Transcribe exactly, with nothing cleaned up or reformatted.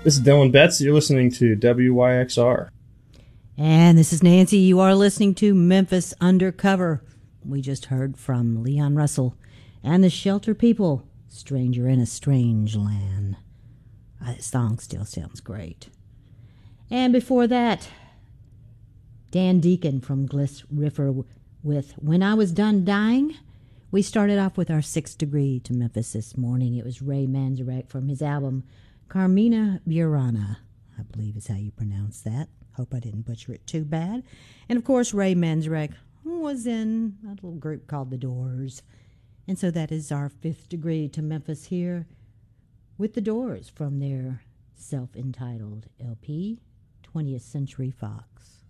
This is Dylan Betts. You're listening to W Y X R. And this is Nancy. You are listening to Memphis Undercover. We just heard from Leon Russell and the Shelter People, Stranger in a Strange Land. Uh, the song still sounds great. And before that, Dan Deacon from Gliss Riffer with When I Was Done Dying. We started off with our sixth degree to Memphis this morning. It was Ray Manzarek from his album Carmina Burana, I believe is how you pronounce that. Hope I didn't butcher it too bad. And of course, Ray Manzarek was in a little group called The Doors. And so that is our fifth degree to Memphis here with The Doors from their self-entitled L P, twentieth Century Fox.